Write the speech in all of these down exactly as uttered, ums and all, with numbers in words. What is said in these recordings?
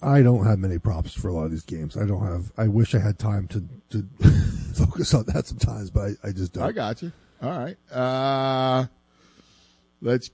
I don't have many props for a lot of these games. I don't have. I wish I had time to, to focus on that sometimes, but I, I just don't. I got you. All right. Uh, let's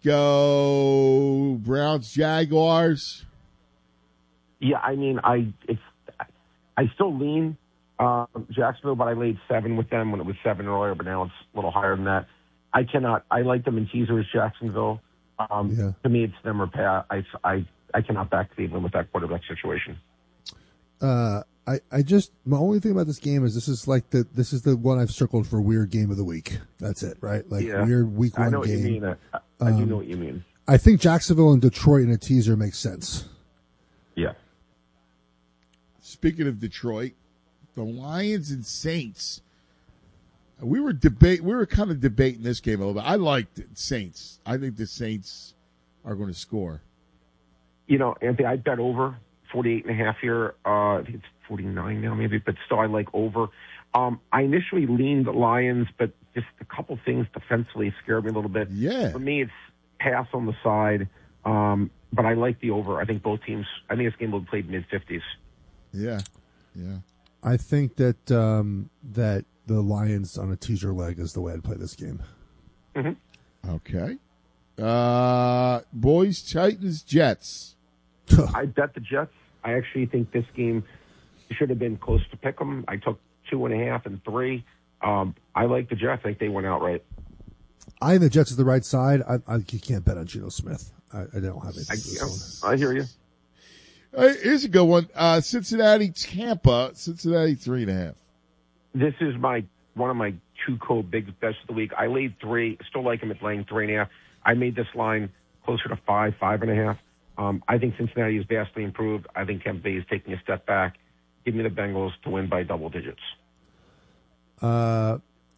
go Browns Jaguars. Yeah, I mean, I it's I still lean uh, Jacksonville, but I laid seven with them when it was seven earlier, but now it's a little higher than that. I cannot. I like them in teasers, Jacksonville. Um, yeah. To me, it's them or pay. I, I, I cannot back Cleveland with that quarterback situation. Uh, I, I just my only thing about this game is this is like the this is the one I've circled for weird game of the week. That's it, right? Like yeah. weird week one I know what game. you mean. I, I um, do know what you mean. I think Jacksonville and Detroit in a teaser makes sense. Yeah. Speaking of Detroit, the Lions and Saints. We were debate. We were kind of debating this game a little bit. I liked the Saints. I think the Saints are going to score. You know, Anthony, I bet over forty-eight and a half here. Uh, I think it's forty-nine now, maybe, but still, I like over. Um, I initially leaned Lions, but just a couple things defensively scared me a little bit. Yeah. For me, it's pass on the side, um, but I like the over. I think both teams. I think this game will be played mid fifties. Yeah, yeah. I think that um, that the Lions on a teaser leg is the way I'd play this game. Mm-hmm. Okay. Uh, boys, Titans, Jets. I bet the Jets. I actually think this game should have been close to pick 'em. I took two and a half and three. Um, I like the Jets. I think they went outright. I think the Jets is the right side. I, I you can't bet on Geno Smith. I, I don't have it. I, I hear you. Uh, here's a good one. Uh, Cincinnati, Tampa. Cincinnati, three and a half. This is my one of my two co big bets of the week. I laid three. Still like him at laying three and a half. I made this line closer to five, five and a half. Um, I think Cincinnati is vastly improved. I think Tampa Bay is taking a step back. Give me the Bengals to win by double digits. Uh,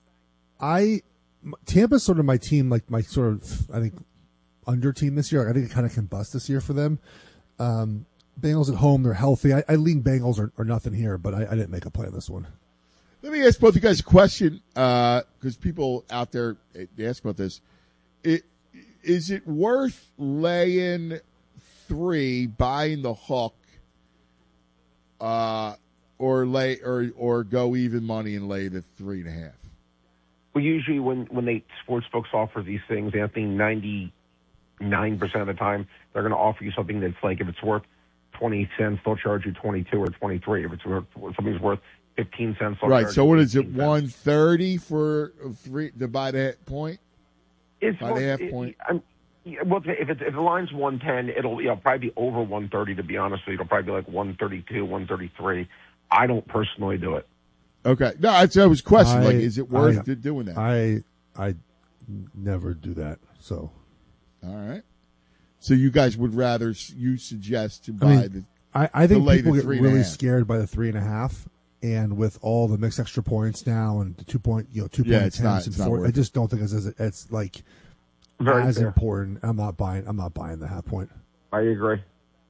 I Tampa's sort of my team, like my sort of I think under team this year. I think it kind of can bust this year for them. Um, Bengals at home, they're healthy. I, I lean Bengals or, or nothing here, but I, I didn't make a play on this one. Let me ask both of you guys a question, because uh, people out there they ask about this. It, is it worth laying three, buying the hook, uh, or lay or or go even money and lay the three and a half? Well, usually when when they sports books offer these things, Anthony, ninety-nine percent of the time they're going to offer you something that's like if it's worth twenty cents, they'll charge you twenty-two or twenty-three. If it's worth if something's worth fifteen cents, they'll right. charge So you what is it? cents. One thirty for three to buy the point. It's By the half point. It, I'm, yeah, well, if it's if the line's one ten, it'll you know, probably be over one thirty. To be honest with you, it'll probably be like one thirty-two, one thirty-three. I don't personally do it. Okay, no, I, I was questioning. I, Like, is it worth I, it doing that? I I never do that. So, all right. So you guys would rather you suggest to buy I mean, the? I, I think lay people the get three and a really half. scared by the three and a half, and with all the mixed extra points now and the two point, you know, two Yeah, point it's not- attempts and it's not four. worth I it. just don't think it's as it's like Very as fair. important. I'm not buying. I'm not buying the half point. I agree.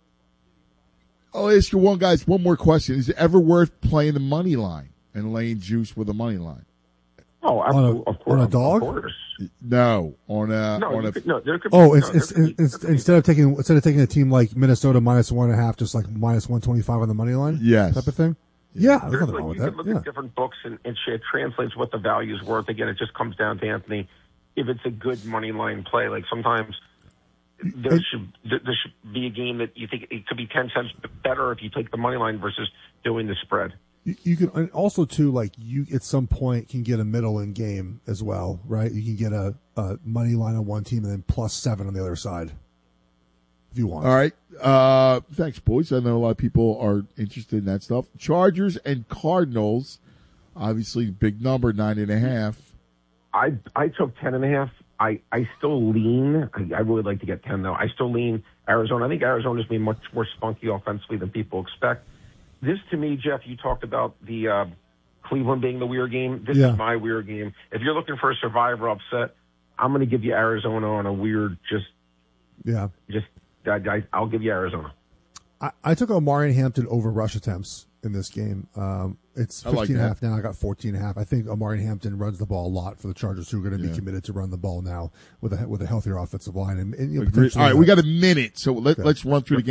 I'll ask you one, guys. One more question: is it ever worth playing the money line and laying juice with the money line? Oh, On a- absolutely. Of course. on a of dog? course. No, on a No, on you a. could, no, there could Oh, be, it's, no, it's, there could be- it's, there could be- instead of taking instead of taking a team like Minnesota minus one and a half, just like minus one twenty five on the money line. Yes. type of thing. Yeah, there's There's nothing like, wrong with you that. can look Yeah. at different books and, and shit translates what the value is worth. Again, it just comes down to Anthony. If it's a good money line play, like sometimes there It- should there there should be a game that you think it could be ten cents better if you take the money line versus doing the spread. You, you can and also too like you at some point can get a middle in game as well, right? You can get a, a money line on one team and then plus seven on the other side if you want. All right. Uh, thanks, boys. I know a lot of people are interested in that stuff. Chargers and Cardinals, obviously big number, nine and a half. I I took ten and a half. I, I still lean. I, I really like to get ten though. I still lean Arizona. I think Arizona's been much more spunky offensively than people expect. This to me, Jeff, you talked about the uh, Cleveland being the weird game. This Yeah. is my weird game. If you're looking for a survivor upset, I'm going to give you Arizona on a weird just Yeah. just I, I, I'll give you Arizona. I, I took Omari Hampton over rush attempts in this game. Um, it's I like fifteen and a half that. now. I got fourteen and a half. I think Omari Hampton runs the ball a lot for the Chargers, who are going to Yeah. be committed to run the ball now with a with a healthier offensive line. And, and you know, Agreed. potentially All right, a- we got a minute, so let, Okay. let's run through the game.